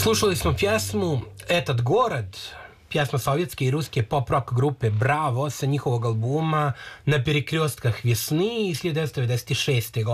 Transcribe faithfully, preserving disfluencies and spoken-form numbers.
Slušali smo pjesmu Etat город, pjesma sovjetske i ruske pop-rock grupe Bravo sa njihovog albuma Na перекрестках весны iz hiljadu devetsto devedeset šeste. godine.